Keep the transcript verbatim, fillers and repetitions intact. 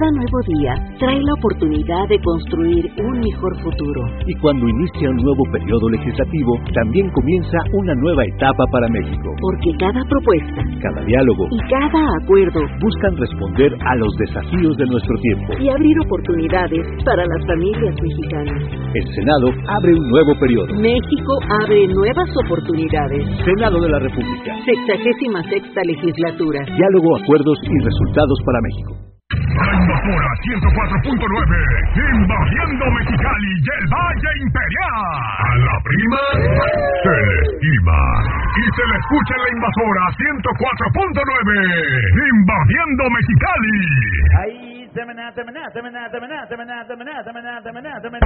Cada nuevo día trae la oportunidad de construir un mejor futuro. Y cuando inicia un nuevo periodo legislativo, también comienza una nueva etapa para México. Porque cada propuesta, cada diálogo y cada acuerdo buscan responder a los desafíos de nuestro tiempo y abrir oportunidades para las familias mexicanas. El Senado abre un nuevo periodo. México abre nuevas oportunidades. Senado de la República. Sexagésima sexta legislatura. Diálogo, acuerdos y resultados para México. La Invasora ciento cuatro punto nueve, invadiendo Mexicali y el Valle Imperial. A la prima se le estima. Y se le escucha en la Invasora ciento cuatro punto nueve, invadiendo Mexicali. Ahí, temena, temena, temena, temena, temena, temena, temena, temena, temena.